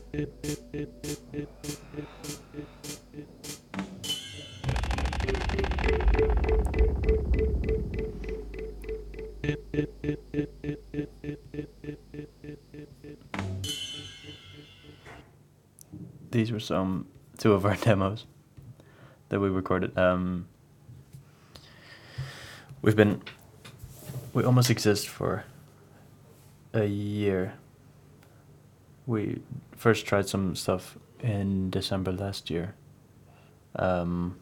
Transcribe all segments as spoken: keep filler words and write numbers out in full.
These were some two of our demos that we recorded. Um, we've been we almost exist for a year. We first tried some stuff in December last year. Um,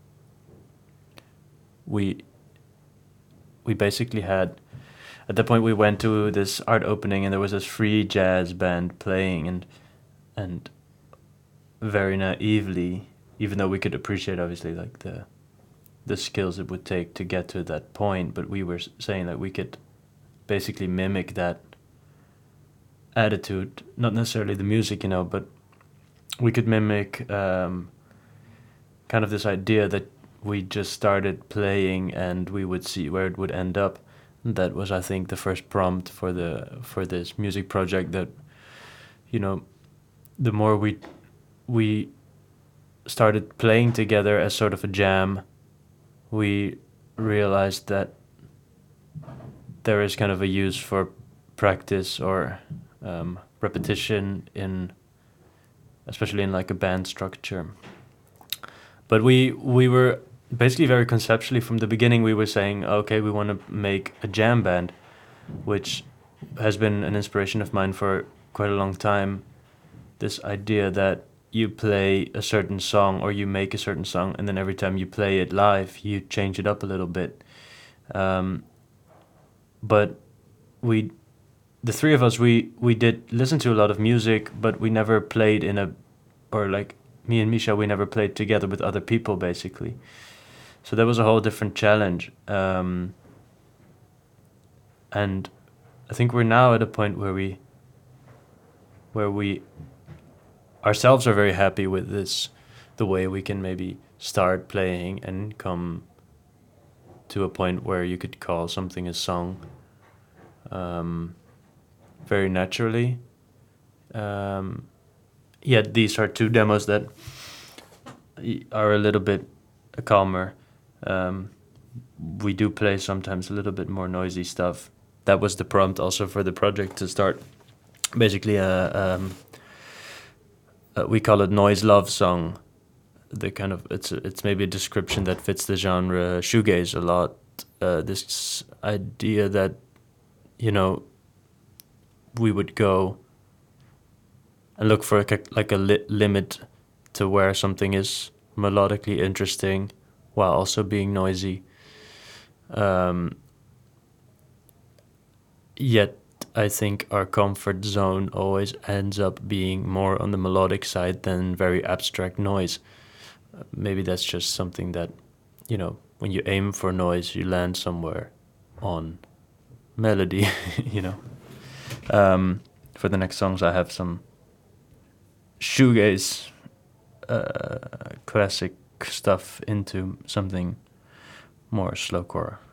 we we basically had, at that point we went to this art opening and there was this free jazz band playing, and and very naively, even though we could appreciate obviously like the the skills it would take to get to that point, but we were saying that we could basically mimic that attitude, not necessarily the music, you know, but we could mimic um, kind of this idea that we just started playing and we would see where it would end up. That was, I think, the first prompt for the for this music project. That, you know, the more we we started playing together as sort of a jam, we realized that there is kind of a use for practice or um, repetition in, especially in like a band structure. But we we were basically very conceptually from the beginning. We were saying, okay, we want to make a jam band, which has been an inspiration of mine for quite a long time. This idea that you play a certain song or you make a certain song, and then every time you play it live, you change it up a little bit. Um, but we, the three of us, we we did listen to a lot of music, but we never played in a, or like me and Misha, we never played together with other people, basically. So that was a whole different challenge. Um, and I think we're now at a point where we, where we ourselves are very happy with this, the way we can maybe start playing and come to a point where you could call something a song um, very naturally. Um, yet these are two demos that are a little bit calmer. Um, we do play sometimes a little bit more noisy stuff. That was the prompt also for the project, to start basically a, um, a we call it noise love song. The kind of it's it's maybe a description that fits the genre shoegaze a lot. Uh, this idea that, you know, we would go and look for a, like a li- limit to where something is melodically interesting while also being noisy. Um, yet I think our comfort zone always ends up being more on the melodic side than very abstract noise. Uh, maybe that's just something that, you know, when you aim for noise, you land somewhere on melody, you know. Um, for the next songs, I have some shoegaze uh, classic stuff into something more slowcore.